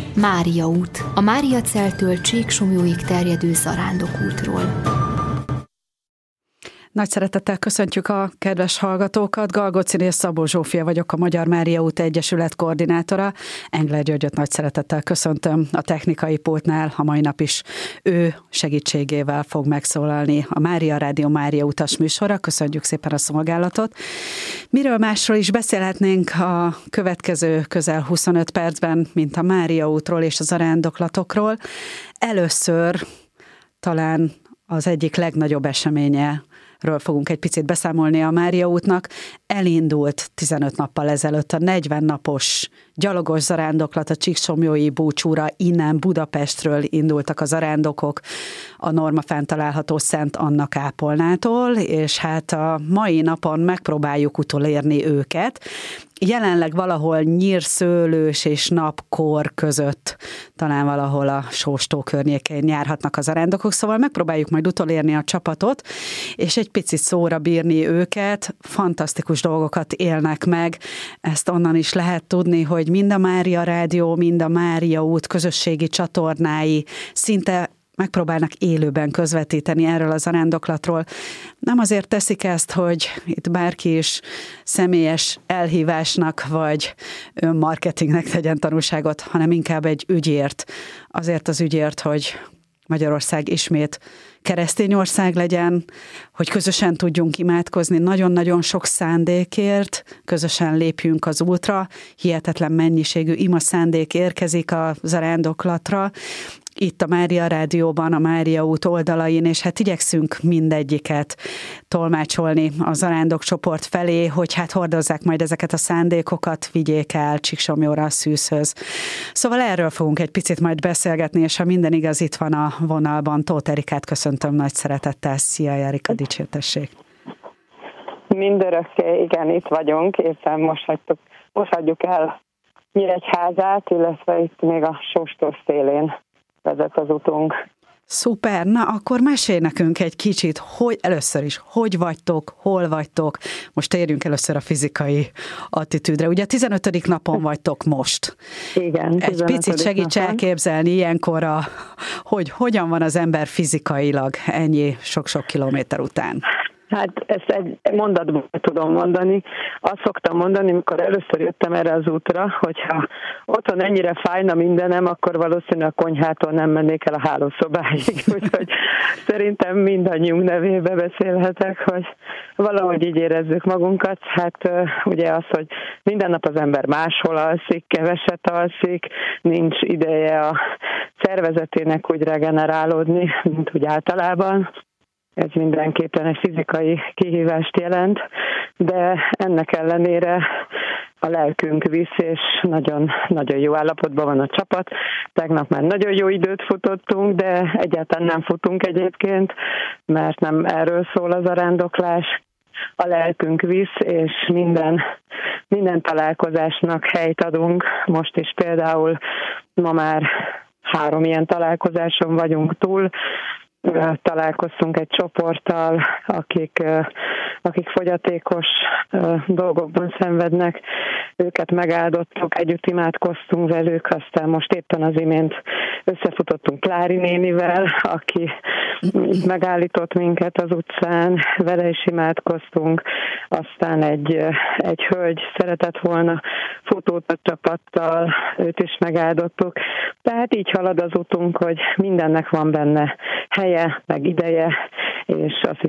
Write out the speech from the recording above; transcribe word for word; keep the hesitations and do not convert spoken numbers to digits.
Mária út, a Máriaceltől Csíksomlyóig terjedő zarándokútról. Nagy szeretettel köszöntjük a kedves hallgatókat. Galgóciné Szabó Zsófia vagyok, a Magyar Mária út Egyesület koordinátora. Engler Györgyöt nagy szeretettel köszöntöm a technikai pultnál. A mai nap is ő segítségével fog megszólalni a Mária Rádió Mária utas műsora. Köszönjük szépen a szolgálatot. Miről másról is beszélhetnénk a következő közel huszonöt percben, mint a Mária útról és a zarándoklatokról. Először talán az egyik legnagyobb eseménye ről fogunk egy picit beszámolni a Mária útnak. Elindult tizenöt nappal ezelőtt a negyven napos gyalogos zarándoklat a Csíksomlyói búcsúra. Innen Budapestről indultak a zarándokok a Normafán található Szent Anna kápolnától, és hát a mai napon megpróbáljuk utolérni őket. Jelenleg valahol Nyírszőlős és Napkor között, talán valahol a Sóstó környékén járhatnak a zarándokok, szóval megpróbáljuk majd utolérni a csapatot, és egy picit szóra bírni őket. Fantasztikus dolgokat élnek meg, ezt onnan is lehet tudni, hogy mind a Mária Rádió, mind a Mária út közösségi csatornái szinte megpróbálnak élőben közvetíteni erről a zarándoklatról. Nem azért teszik ezt, hogy itt bárki is személyes elhívásnak vagy marketingnek tegyen tanúságot, hanem inkább egy ügyért. Azért az ügyért, hogy Magyarország ismét keresztény ország legyen, hogy közösen tudjunk imádkozni nagyon-nagyon sok szándékért, közösen lépjünk az útra, hihetetlen mennyiségű ima szándék érkezik a zarándoklatra, itt a Mária Rádióban, a Mária út oldalain, és hát igyekszünk mindegyiket tolmácsolni a zarándok csoport felé, hogy hát hordozzák majd ezeket a szándékokat, vigyék el Csíksomlyóra, a szűzhöz. Szóval erről fogunk egy picit majd beszélgetni, és ha minden igaz, itt van a vonalban Tóth Erikát köszöntöm nagy szeretettel. Szia, Erika, dicsértessék! Mindörökké, igen, itt vagyunk, éppen most hagytuk, most hagyjuk el Nyíregyházát, illetve itt még a Sóstó szélén vezet az utunk. Szuper, na akkor mesélj nekünk egy kicsit, hogy először is, hogy vagytok, hol vagytok, most térjünk először a fizikai attitűdre. Ugye a tizenötödik napon vagytok most. Igen. Egy picit segíts napon elképzelni ilyenkor, a, hogy hogyan van az ember fizikailag ennyi sok-sok kilométer után. Hát ezt egy mondatban tudom mondani. Azt szoktam mondani, amikor először jöttem erre az útra, hogyha otthon ennyire fájna mindenem, akkor valószínűleg a konyhától nem mennék el a hálószobáig. Úgyhogy szerintem mindannyiunk nevébe beszélhetek, hogy valahogy így érezzük magunkat. Hát ugye az, hogy minden nap az ember máshol alszik, keveset alszik, nincs ideje a szervezetének úgy regenerálódni, mint úgy általában. Ez mindenképpen egy fizikai kihívást jelent, de ennek ellenére a lelkünk visz, és nagyon, nagyon jó állapotban van a csapat. Tegnap már nagyon jó időt futottunk, de egyáltalán nem futunk egyébként, mert nem erről szól az zarándoklás. A lelkünk visz, és minden, minden találkozásnak helyt adunk. Most is például ma már három ilyen találkozáson vagyunk túl. Találkoztunk egy csoporttal, akik, akik fogyatékos dolgokban szenvednek, őket megáldottuk, együtt imádkoztunk velük, aztán most éppen az imént összefutottunk Klári nénivel, aki megállított minket az utcán, vele is imádkoztunk, aztán egy, egy hölgy szeretett volna futót a csapattal, őt is megáldottuk. Tehát így halad az utunk, hogy mindennek van benne helye, meg ideje, és azt